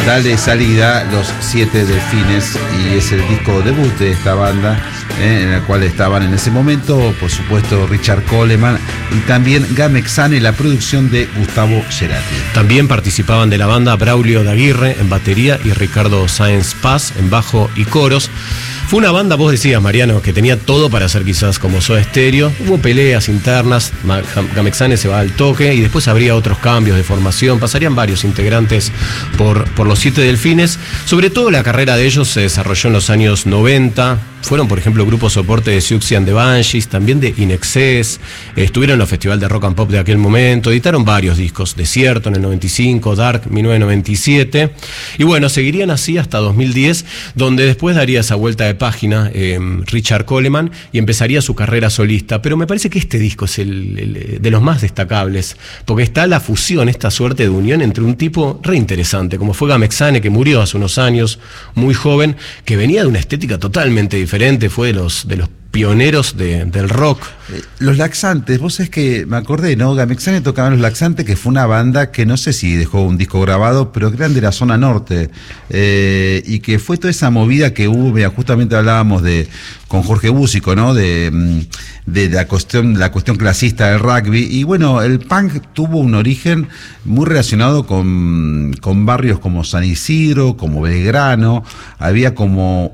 Dale salida Los Siete Delfines, y es el disco debut de esta banda, en el cual estaban en ese momento, por supuesto, Richard Coleman y también Gamexane, la producción de Gustavo Cerati. También participaban de la banda Braulio Daguirre en batería y Ricardo Sáenz Paz en bajo y coros. Fue una banda, vos decías, Mariano, que tenía todo para ser quizás como Soda Stereo. Hubo peleas internas, Gamexane se va al toque y después habría otros cambios de formación. Pasarían varios integrantes por Los Siete Delfines. Sobre todo la carrera de ellos se desarrolló en los años 90. Fueron, por ejemplo, grupo soporte de Siouxsie and the Banshees, también de In Excess. Estuvieron en los festivales de rock and pop de aquel momento. Editaron varios discos. Desierto en el 95, Dark 1997. Y bueno, seguirían así hasta 2010, donde después daría esa vuelta de página Richard Coleman y empezaría su carrera solista. Pero me parece que este disco es el de los más destacables, porque está la fusión, esta suerte de unión entre un tipo re interesante, como fue Gamexane, que murió hace unos años, muy joven, que venía de una estética totalmente diferente, fue de los pioneros del rock. Los Laxantes, vos sabés que me acordé, ¿no? Gamexane tocaban Los Laxantes, que fue una banda que no sé si dejó un disco grabado, pero que eran de la zona norte, y que fue toda esa movida que hubo, mira, justamente hablábamos con Jorge Búsico, ¿no? De la cuestión clasista del rugby, y bueno, el punk tuvo un origen muy relacionado con barrios como San Isidro, como Belgrano. Había como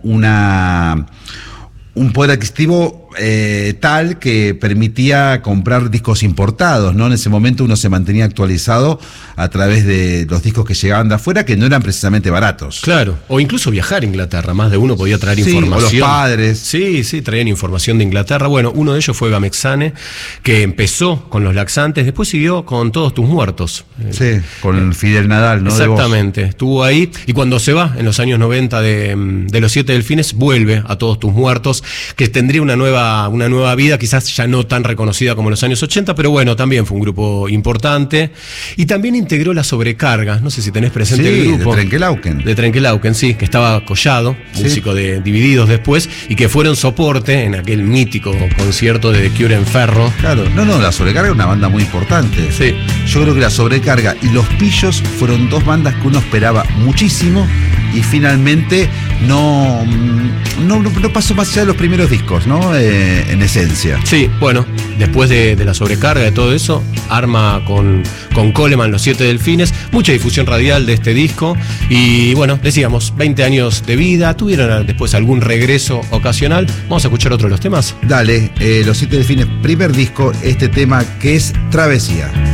un poder adquisitivo tal que permitía comprar discos importados, ¿no? En ese momento uno se mantenía actualizado a través de los discos que llegaban de afuera, que no eran precisamente baratos. Claro, o incluso viajar a Inglaterra, más de uno podía traer información. O los padres. Sí, traían información de Inglaterra. Bueno, uno de ellos fue Gamexane, que empezó con Los Laxantes, después siguió con Todos Tus Muertos. Sí, con Fidel Nadal, ¿no? Exactamente, estuvo ahí, y cuando se va, en los años 90 de Los Siete Delfines, vuelve a Todos Tus Muertos, que tendría una nueva vida, quizás ya no tan reconocida como en los años 80, pero bueno, también fue un grupo importante. Y también integró La Sobrecarga, no sé si tenés presente el grupo. De Trenkelauken, sí, que estaba Collado, músico de Divididos después, y que fueron soporte en aquel mítico concierto de The Cure en Ferro. Claro, La Sobrecarga es una banda muy importante. Sí. Yo creo que La Sobrecarga y Los Pillos fueron dos bandas que uno esperaba muchísimo, y finalmente no pasó más allá de los primeros discos, ¿no? En esencia. Sí, bueno, después de La Sobrecarga, de todo eso, arma con Coleman Los Siete Delfines, mucha difusión radial de este disco, y bueno, decíamos, 20 años de vida, tuvieron después algún regreso ocasional. Vamos a escuchar otro de los temas. Dale, Los Siete Delfines, primer disco, este tema que es Travesía.